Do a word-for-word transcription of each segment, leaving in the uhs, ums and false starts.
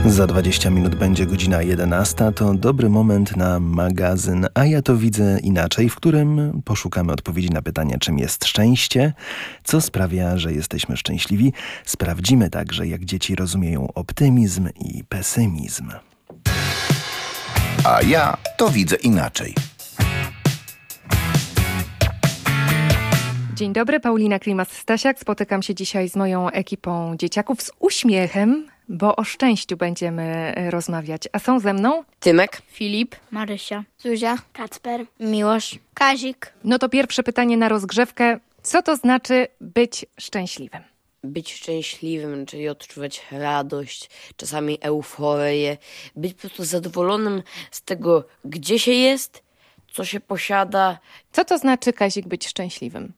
Za dwadzieścia minut będzie godzina jedenasta. To dobry moment na magazyn, a ja to widzę inaczej, w którym poszukamy odpowiedzi na pytanie, czym jest szczęście, co sprawia, że jesteśmy szczęśliwi. Sprawdzimy także, jak dzieci rozumieją optymizm i pesymizm. A ja to widzę inaczej. Dzień dobry, Paulina Klimas-Stasiak. Spotykam się dzisiaj z moją ekipą dzieciaków z uśmiechem, bo o szczęściu będziemy rozmawiać. A są ze mną Tymek, Filip, Marysia, Zuzia, Kacper, Miłosz, Kazik. No to pierwsze pytanie na rozgrzewkę. Co to znaczy być szczęśliwym? być szczęśliwym, czyli odczuwać radość, czasami euforię, być po prostu zadowolonym z tego, gdzie się jest, co się posiada. Co to znaczy, Kazik, być szczęśliwym?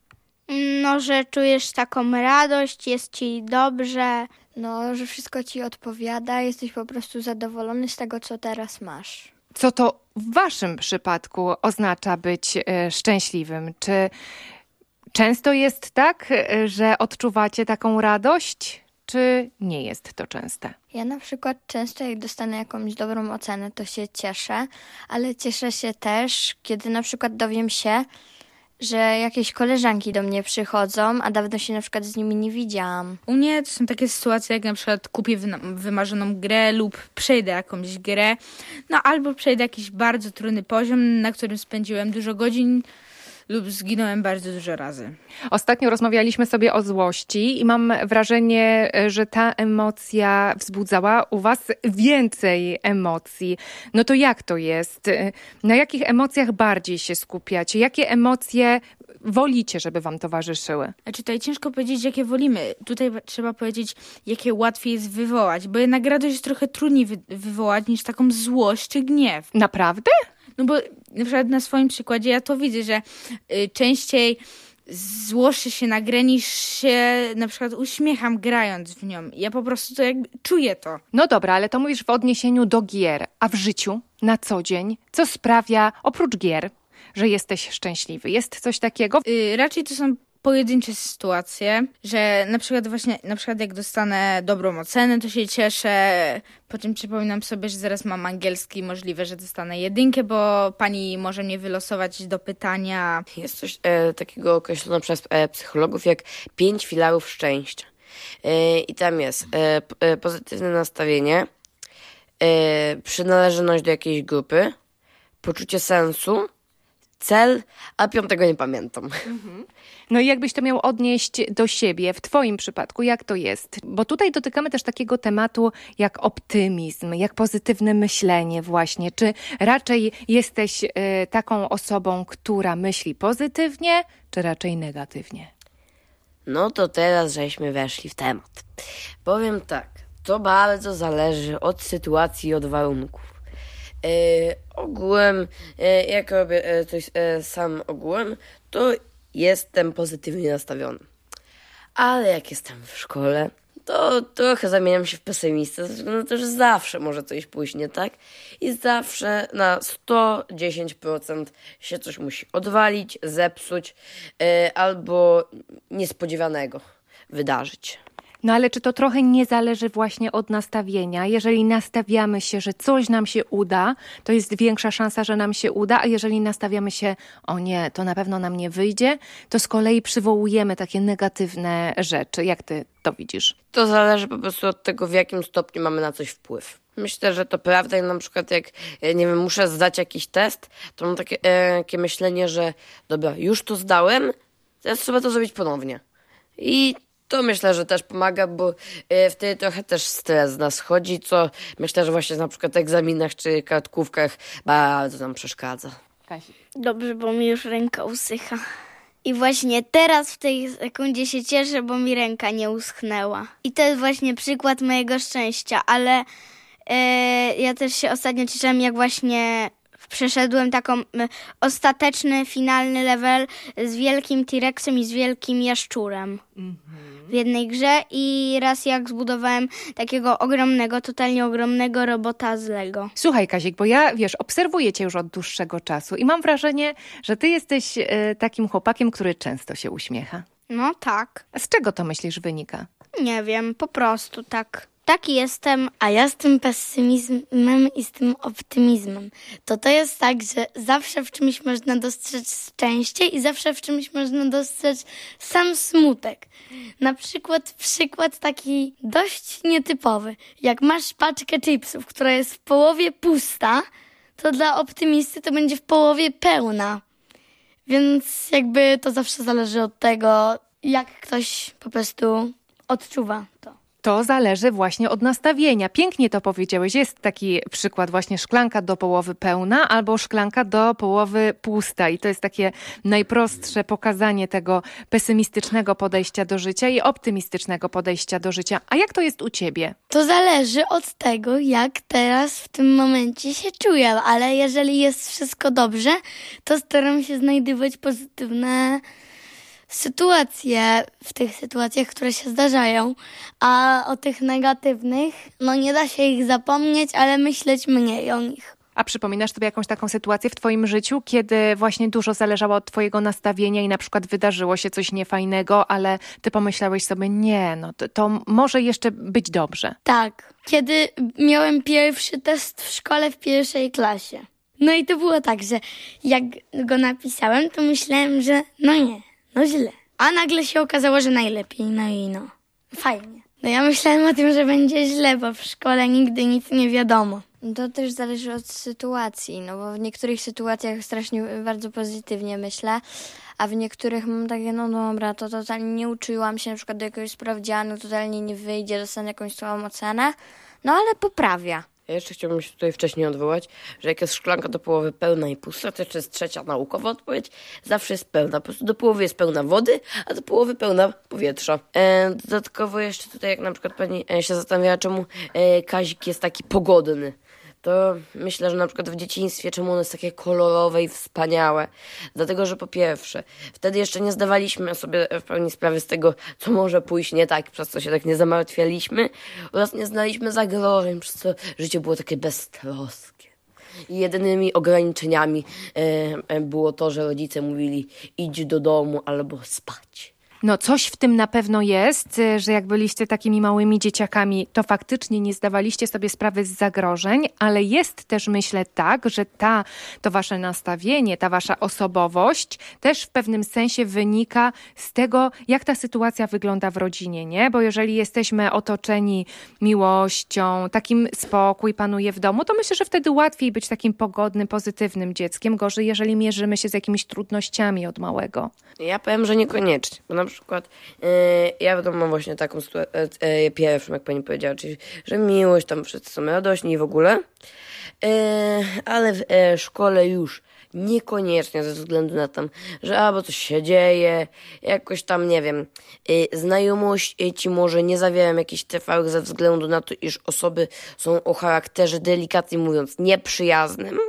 No, że czujesz taką radość, jest ci dobrze. No, że wszystko ci odpowiada, jesteś po prostu zadowolony z tego, co teraz masz. Co to w waszym przypadku oznacza być e, szczęśliwym? Czy często jest tak, e, że odczuwacie taką radość, czy nie jest to częste? Ja na przykład często jak dostanę jakąś dobrą ocenę, to się cieszę, ale cieszę się też, kiedy na przykład dowiem się, że jakieś koleżanki do mnie przychodzą, a dawno się na przykład z nimi nie widziałam. U mnie to są takie sytuacje, jak na przykład kupię wy- wymarzoną grę lub przejdę jakąś grę, no albo przejdę jakiś bardzo trudny poziom, na którym spędziłem dużo godzin lub zginąłem bardzo dużo razy. Ostatnio rozmawialiśmy sobie o złości i mam wrażenie, że ta emocja wzbudzała u was więcej emocji. No to jak to jest? Na jakich emocjach bardziej się skupiacie? Jakie emocje wolicie, żeby wam towarzyszyły? Znaczy tutaj ciężko powiedzieć, jakie wolimy. Tutaj trzeba powiedzieć, jakie łatwiej jest wywołać, bo jednak radość jest trochę trudniej wy- wywołać niż taką złość czy gniew. Naprawdę? No bo na przykład na swoim przykładzie ja to widzę, że y, częściej złoszę się na grę niż się na przykład uśmiecham grając w nią. Ja po prostu to jakby czuję to. No dobra, ale to mówisz w odniesieniu do gier, a w życiu, na co dzień, co sprawia, oprócz gier, że jesteś szczęśliwy? Jest coś takiego? Y, raczej to są pojedyncze sytuacje, że na przykład właśnie, na przykład jak dostanę dobrą ocenę, to się cieszę, po czym przypominam sobie, że zaraz mam angielski, możliwe, że dostanę jedynkę, bo pani może mnie wylosować do pytania. Jest coś e, takiego określone przez e, psychologów jak pięć filarów szczęścia. E, I tam jest e, p- e, pozytywne nastawienie, e, przynależność do jakiejś grupy, poczucie sensu, cel, a piątego nie pamiętam. No i jakbyś to miał odnieść do siebie, w twoim przypadku, jak to jest? Bo tutaj dotykamy też takiego tematu jak optymizm, jak pozytywne myślenie właśnie. Czy raczej jesteś y, taką osobą, która myśli pozytywnie, czy raczej negatywnie? No to teraz żeśmy weszli w temat. Powiem tak, to bardzo zależy od sytuacji i od warunków. E, ogółem, e, jak robię e, coś e, sam ogółem, to jestem pozytywnie nastawiony. Ale jak jestem w szkole, to trochę zamieniam się w pesymistę, ze względu na to, że zawsze może coś pójść nie tak i zawsze na sto dziesięć procent się coś musi odwalić, zepsuć e, albo niespodziewanego wydarzyć. No ale czy to trochę nie zależy właśnie od nastawienia? Jeżeli nastawiamy się, że coś nam się uda, to jest większa szansa, że nam się uda, a jeżeli nastawiamy się, o nie, to na pewno nam nie wyjdzie, to z kolei przywołujemy takie negatywne rzeczy. Jak ty to widzisz? To zależy po prostu od tego, w jakim stopniu mamy na coś wpływ. Myślę, że to prawda i na przykład jak, e, nie wiem, muszę zdać jakiś test, to mam takie, e, takie myślenie, że dobra, już to zdałem, teraz trzeba to zrobić ponownie. I to myślę, że też pomaga, bo e, wtedy trochę też stres z nas chodzi, co myślę, że właśnie na przykład egzaminach czy kartkówkach bardzo nam przeszkadza. Kasi. Dobrze, bo mi już ręka usycha. I właśnie teraz w tej sekundzie się cieszę, bo mi ręka nie uschnęła. I to jest właśnie przykład mojego szczęścia, ale e, ja też się ostatnio cieszyłam, jak właśnie przeszedłem taką e, ostateczny, finalny level z wielkim T-Rexem i z wielkim jaszczurem w jednej grze i raz jak zbudowałem takiego ogromnego, totalnie ogromnego robota z Lego. Słuchaj, Kazik, bo ja, wiesz, obserwuję cię już od dłuższego czasu i mam wrażenie, że ty jesteś e, takim chłopakiem, który często się uśmiecha. No tak, A z czego to myślisz wynika? nie wiem, po prostu tak. taki jestem. A ja z tym pesymizmem i z tym optymizmem. To to jest tak, że zawsze w czymś można dostrzec szczęście i zawsze w czymś można dostrzec sam smutek. Na przykład przykład taki dość nietypowy. Jak masz paczkę chipsów, która jest w połowie pusta, to dla optymisty to będzie w połowie pełna. Więc jakby to zawsze zależy od tego, jak ktoś po prostu odczuwa to. To zależy właśnie od nastawienia. Pięknie to powiedziałeś. Jest taki przykład właśnie szklanka do połowy pełna albo szklanka do połowy pusta. I to jest takie najprostsze pokazanie tego pesymistycznego podejścia do życia i optymistycznego podejścia do życia. A jak to jest u ciebie? To zależy od tego, jak teraz w tym momencie się czuję, ale jeżeli jest wszystko dobrze, to staram się znajdywać pozytywne sytuacje w tych sytuacjach, które się zdarzają, a o tych negatywnych, no nie da się ich zapomnieć, ale myśleć mniej o nich. A przypominasz sobie jakąś taką sytuację w twoim życiu, kiedy właśnie dużo zależało od twojego nastawienia i na przykład wydarzyło się coś niefajnego, ale ty pomyślałeś sobie, nie, no to, to może jeszcze być dobrze. Tak, kiedy miałem pierwszy test w szkole w pierwszej klasie. No i to było tak, że jak go napisałem, to myślałem, że no nie, no źle. A nagle się okazało, że najlepiej, no i no, fajnie. No ja myślałem o tym, że będzie źle, bo w szkole nigdy nic nie wiadomo. To też zależy od sytuacji, no bo w niektórych sytuacjach strasznie bardzo pozytywnie myślę, a w niektórych mam takie, no dobra, to totalnie nie uczyłam się na przykład do jakiegoś sprawdzianu, totalnie nie wyjdzie, dostanę jakąś słabą ocenę, no ale poprawia. Ja jeszcze chciałbym się tutaj wcześniej odwołać, że jak jest szklanka do połowy pełna i pusta, to jeszcze jest trzecia naukowa odpowiedź. Zawsze jest pełna. Po prostu do połowy jest pełna wody, a do połowy pełna powietrza. E, dodatkowo jeszcze tutaj, jak na przykład pani e, się zastanawiała, czemu e, Kazik jest taki pogodny, to myślę, że na przykład w dzieciństwie czemu ono jest takie kolorowe i wspaniałe. Dlatego, że po pierwsze, wtedy jeszcze nie zdawaliśmy sobie w pełni sprawy z tego, co może pójść nie tak, przez co się tak nie zamartwialiśmy, oraz nie znaliśmy zagrożeń, przez co życie było takie beztroskie. I jedynymi ograniczeniami e, e, było to, że rodzice mówili idź do domu albo spać. No coś w tym na pewno jest, że jak byliście takimi małymi dzieciakami, to faktycznie nie zdawaliście sobie sprawy z zagrożeń, ale jest też, myślę, tak, że ta, to wasze nastawienie, ta wasza osobowość też w pewnym sensie wynika z tego, jak ta sytuacja wygląda w rodzinie, nie? Bo jeżeli jesteśmy otoczeni miłością, takim spokój panuje w domu, to myślę, że wtedy łatwiej być takim pogodnym, pozytywnym dzieckiem, gorzej, jeżeli mierzymy się z jakimiś trudnościami od małego. Ja powiem, że niekoniecznie, bo na przykład yy, ja w domu mam właśnie taką sytuację, yy, pierwszą, jak pani powiedziała, czyli że miłość, tam wszyscy są radośni i w ogóle, yy, ale w yy, szkole już niekoniecznie ze względu na to, że albo coś się dzieje, jakoś tam, nie wiem, yy, znajomości ci może nie zawierają jakichś trwałych ze względu na to, iż osoby są o charakterze, delikatnie mówiąc, nieprzyjaznym,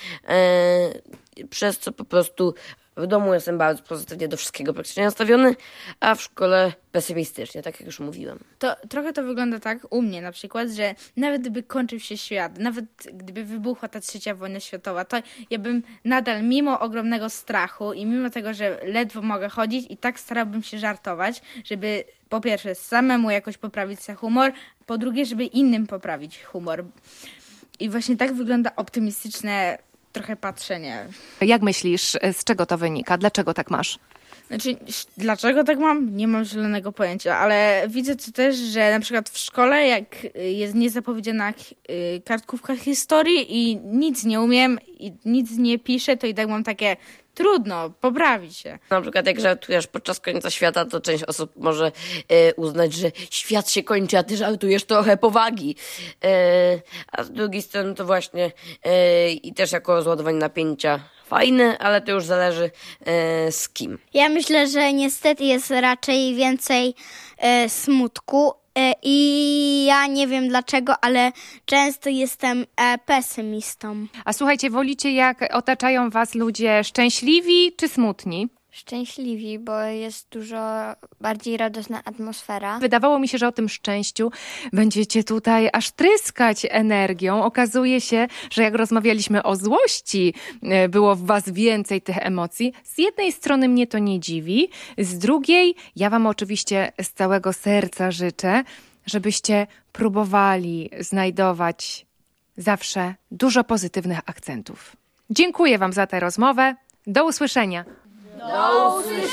yy, przez co po prostu w domu jestem bardzo pozytywnie do wszystkiego praktycznie nastawiony, a w szkole pesymistycznie, tak jak już mówiłem. To trochę to wygląda tak u mnie na przykład, że nawet gdyby kończył się świat, nawet gdyby wybuchła ta trzecia wojna światowa, to ja bym nadal mimo ogromnego strachu i mimo tego, że ledwo mogę chodzić, i tak starałbym się żartować, żeby po pierwsze samemu jakoś poprawić sobie humor, po drugie, żeby innym poprawić humor. I właśnie tak wygląda optymistyczne trochę patrzenie. Jak myślisz, z czego to wynika? Dlaczego tak masz? Znaczy, dlaczego tak mam? Nie mam zielonego pojęcia, ale widzę to też, że na przykład w szkole, jak jest niezapowiedziana kartkówka historii i nic nie umiem i nic nie piszę, to i tak mam takie trudno, poprawić się. Na przykład jak żartujesz podczas końca świata, to część osób może e, uznać, że świat się kończy, a ty żartujesz trochę powagi. E, a z drugiej strony to właśnie e, i też jako rozładowanie napięcia fajne, ale to już zależy e, z kim. Ja myślę, że niestety jest raczej więcej e, smutku e, i ja nie wiem dlaczego, ale często jestem e, pesymistą. A słuchajcie, wolicie jak otaczają was ludzie szczęśliwi czy smutni? Szczęśliwi, bo jest dużo bardziej radosna atmosfera. Wydawało mi się, że o tym szczęściu będziecie tutaj aż tryskać energią. Okazuje się, że jak rozmawialiśmy o złości, było w was więcej tych emocji. Z jednej strony mnie to nie dziwi, z drugiej ja wam oczywiście z całego serca życzę, żebyście próbowali znajdować zawsze dużo pozytywnych akcentów. Dziękuję Wam za tę rozmowę. Do usłyszenia. Do usłyszenia.